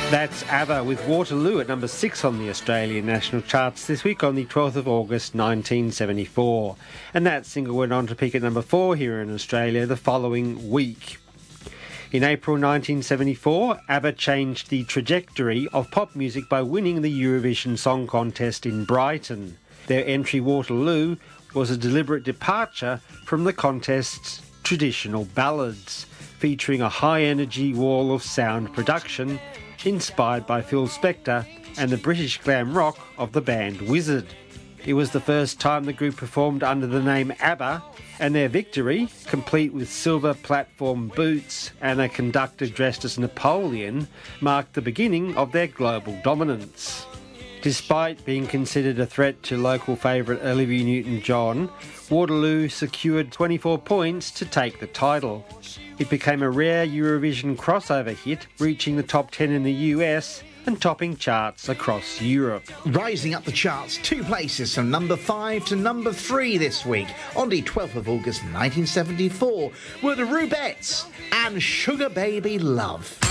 That's ABBA with Waterloo at number 6 on the Australian national charts this week on the 12th of August 1974. And that single went on to peak at number 4 here in Australia the following week. In April 1974, ABBA changed the trajectory of pop music by winning the Eurovision Song Contest in Brighton. Their entry, Waterloo, was a deliberate departure from the contest's traditional ballads, featuring a high-energy wall of sound production inspired by Phil Spector and the British glam rock of the band Wizzard. It was the first time the group performed under the name ABBA, and their victory, complete with silver platform boots and a conductor dressed as Napoleon, marked the beginning of their global dominance. Despite being considered a threat to local favourite Olivia Newton-John, Waterloo secured 24 points to take the title. It became a rare Eurovision crossover hit, reaching the top 10 in the US and topping charts across Europe. Rising up the charts 2 places from number 5 to number 3 this week on the 12th of August 1974 were the Rubettes and Sugar Baby Love.